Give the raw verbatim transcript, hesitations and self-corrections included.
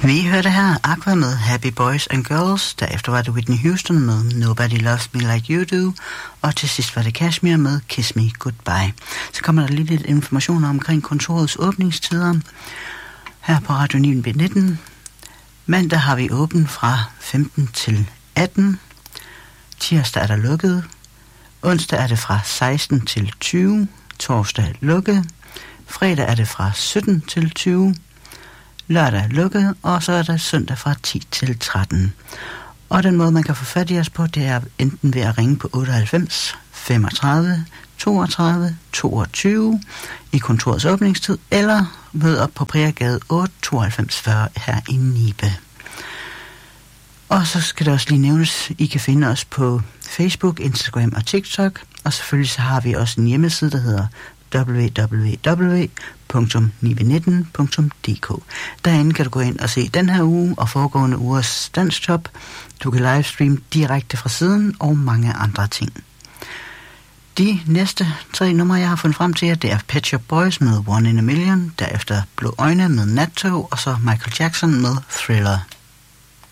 Vi hørte her Aqua med Happy Boys and Girls, derefter var det Whitney Houston med Nobody Loves Me Like You Do, og til sidst var det Kashmir med Kiss Me Goodbye. Så kommer der lige lidt informationer omkring kontorets åbningstider her på Radio ni nitten. Mandag har vi åbent fra femten til atten, tirsdag er der lukket, onsdag er det fra seksten til tyve, torsdag er lukket, fredag er det fra sytten til tyve, lørdag er lukket, og så er der søndag fra ti til tretten. Og den måde, man kan få fat i os på, det er enten ved at ringe på otteoghalvfems femogtredive toogtredive toogtyve i kontorets åbningstid, eller møde op på Priagade otte tooghalvfems fyrre her i Nibe. Og så skal det også lige nævnes, I kan finde os på Facebook, Instagram og TikTok, og selvfølgelig så har vi også en hjemmeside, der hedder w w w punktum nibe nitten punktum d k. Derinde kan du gå ind og se den her uge og foregående ugers danstop. Du kan livestreame direkte fra siden og mange andre ting. De næste tre numre, jeg har fundet frem til jer, det er Pet Shop Boys med One in a Million, derefter Blå Øjne med Nattog, og så Michael Jackson med Thriller.